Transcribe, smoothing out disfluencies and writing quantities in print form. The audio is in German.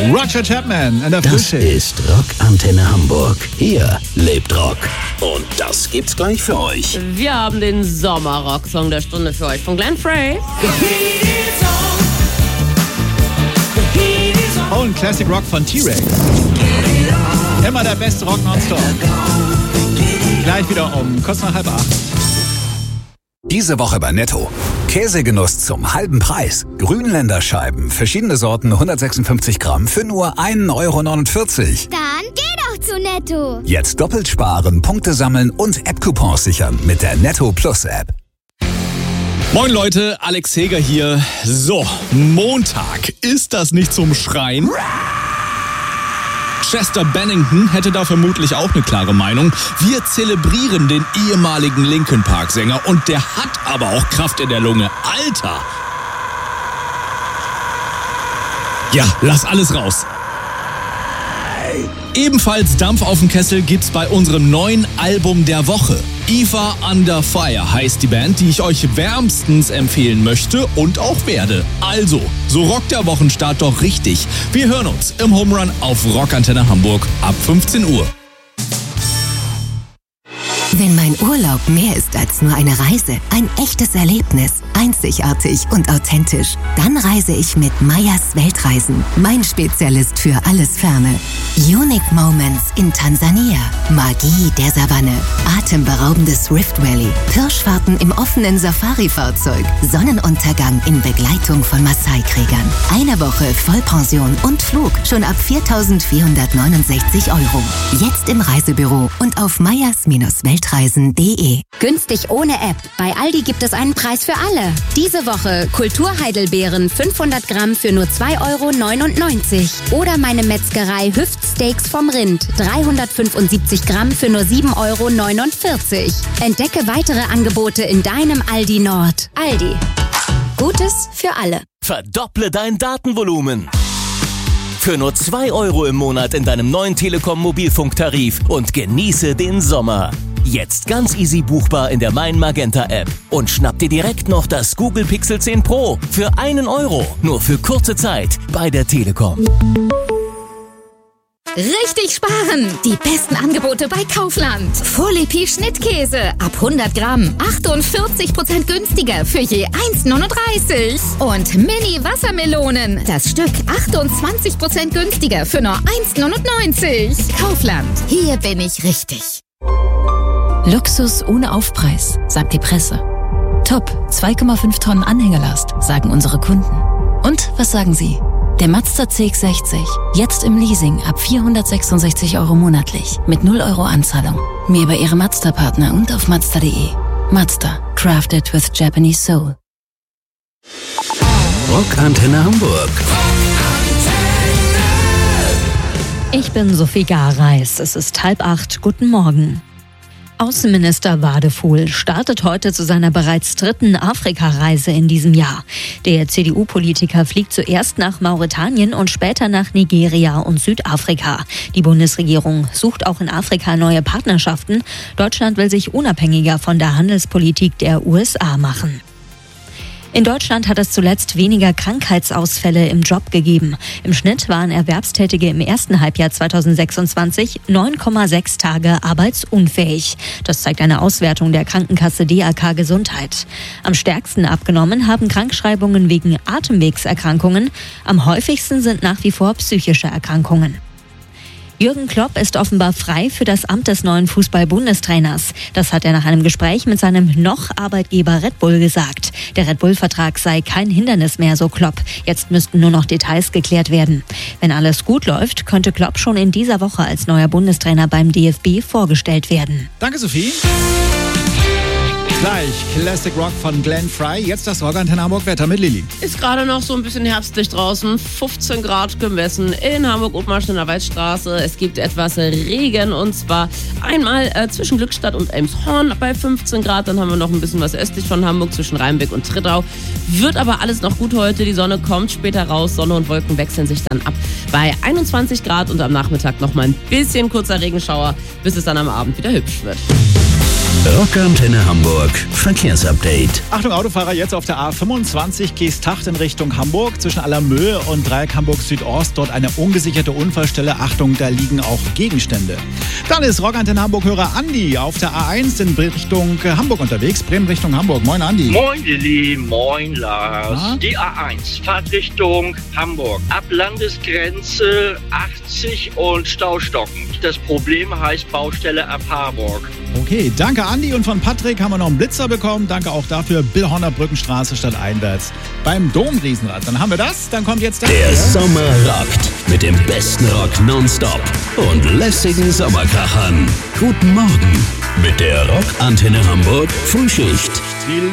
Roger Chapman in der Das Frühschicht. ist Rockantenne Hamburg. Hier lebt Rock. Und das gibt's gleich für euch. Wir haben den Sommer-Rock-Song der Stunde für euch von Glenn Frey. Und Classic Rock von T-Rex. Immer der beste Rock nonstop. Gleich wieder um kurz nach 7:30. Diese Woche bei Netto. Käsegenuss zum halben Preis. Grünländerscheiben, verschiedene Sorten, 156 Gramm für nur 1,49 €. Dann geh doch zu Netto. Jetzt doppelt sparen, Punkte sammeln und App-Coupons sichern mit der Netto Plus App. Moin Leute, Alex Heger hier. So, Montag. Ist das nicht zum Schreien? Chester Bennington hätte da vermutlich auch eine klare Meinung. Wir zelebrieren den ehemaligen Linkin Park Sänger und der hat aber auch Kraft in der Lunge. Alter! Ja, lass alles raus. Ebenfalls Dampf auf dem Kessel gibt's bei unserem neuen Album der Woche. Eva Under Fire heißt die Band, die ich euch wärmstens empfehlen möchte und auch werde. Also, so rockt der Wochenstart doch richtig. Wir hören uns im Home Run auf Rockantenne Hamburg ab 15 Uhr. Wenn mein Urlaub mehr ist als nur eine Reise, ein echtes Erlebnis, einzigartig und authentisch, dann reise ich mit Meyers Weltreisen, mein Spezialist für alles Ferne. Unique Moments in Tansania, Magie der Savanne, atemberaubendes Rift Valley, Pirschfahrten im offenen Safari-Fahrzeug, Sonnenuntergang in Begleitung von Maasai-Kriegern. Eine Woche Vollpension und Flug schon ab 4.469 €. Jetzt im Reisebüro und auf meyers-weltreisen.de. Günstig ohne App. Bei Aldi gibt es einen Preis für alle. Diese Woche Kulturheidelbeeren 500 Gramm für nur 2,99 € oder meine Metzgerei Hüftsteaks vom Rind 375 Gramm für nur 7,49 €. Entdecke weitere Angebote in deinem Aldi Nord. Aldi. Gutes für alle. Verdopple dein Datenvolumen. Für nur 2 € im Monat in deinem neuen Telekom-Mobilfunktarif und genieße den Sommer. Jetzt ganz easy buchbar in der Mein Magenta App. Und schnapp dir direkt noch das Google Pixel 10 Pro für 1 €. Nur für kurze Zeit bei der Telekom. Richtig sparen! Die besten Angebote bei Kaufland. Folie Schnittkäse ab 100 Gramm. 48% günstiger für je 1,39 €. Und Mini-Wassermelonen. Das Stück 28% günstiger für nur 1,99 €. Kaufland. Hier bin ich richtig. Luxus ohne Aufpreis, sagt die Presse. Top, 2,5 Tonnen Anhängerlast, sagen unsere Kunden. Und was sagen Sie? Der Mazda CX-60, jetzt im Leasing ab 466 € monatlich, mit 0 € Anzahlung. Mehr bei Ihrem Mazda-Partner und auf Mazda.de. Mazda, crafted with Japanese soul. Rockantenne Hamburg. Ich bin Sophie Gareis. Es ist 7:30. Guten Morgen. Außenminister Wadefuhl startet heute zu seiner bereits 3. Afrika-Reise in diesem Jahr. Der CDU-Politiker fliegt zuerst nach Mauretanien und später nach Nigeria und Südafrika. Die Bundesregierung sucht auch in Afrika neue Partnerschaften. Deutschland will sich unabhängiger von der Handelspolitik der USA machen. In Deutschland hat es zuletzt weniger Krankheitsausfälle im Job gegeben. Im Schnitt waren Erwerbstätige im ersten Halbjahr 2026 9,6 Tage arbeitsunfähig. Das zeigt eine Auswertung der Krankenkasse DAK Gesundheit. Am stärksten abgenommen haben Krankschreibungen wegen Atemwegserkrankungen. Am häufigsten sind nach wie vor psychische Erkrankungen. Jürgen Klopp ist offenbar frei für das Amt des neuen Fußball-Bundestrainers. Das hat er nach einem Gespräch mit seinem Arbeitgeber Red Bull gesagt. Der Red Bull-Vertrag sei kein Hindernis mehr, so Klopp. Jetzt müssten nur noch Details geklärt werden. Wenn alles gut läuft, könnte Klopp schon in dieser Woche als neuer Bundestrainer beim DFB vorgestellt werden. Danke, Sophie. Gleich Classic Rock von Glenn Frey. Jetzt das Rockantenne Hamburg Wetter mit Lilly. Ist gerade noch so ein bisschen herbstlich draußen. 15 Grad gemessen in Hamburg-Othmarsch in der Waldstraße. Es gibt etwas Regen und zwar einmal zwischen Glückstadt und Elmshorn bei 15 Grad. Dann haben wir noch ein bisschen was östlich von Hamburg zwischen Rheinbeck und Trittau. Wird aber alles noch gut heute. Die Sonne kommt später raus. Sonne und Wolken wechseln sich dann ab bei 21 Grad und am Nachmittag noch mal ein bisschen kurzer Regenschauer, bis es dann am Abend wieder hübsch wird. Rockantenne Hamburg Verkehrsupdate. Achtung Autofahrer, jetzt auf der A25 Geesthacht in Richtung Hamburg. Zwischen Allermöhe und Dreieck Hamburg Südost dort eine ungesicherte Unfallstelle. Achtung, da liegen auch Gegenstände. Dann ist Rockantenne Hamburg-Hörer Andi auf der A1 in Richtung Hamburg unterwegs. Bremen Richtung Hamburg. Moin Andi. Moin Lilly, moin Lars. Ja? Die A1 fahrt Richtung Hamburg. Ab Landesgrenze 80 und Staustocken. Das Problem heißt Baustelle ab Harburg. Okay, danke Andi. Und von Patrick haben wir noch einen Blitzer bekommen. Danke auch dafür. Billhorner Brückenstraße statt einwärts beim Domriesenrad. Dann haben wir das. Dann kommt jetzt Der Sommer rockt mit dem besten Rock nonstop und lässigen Sommerkrachern. Guten Morgen mit der Rockantenne Hamburg Frühschicht. Die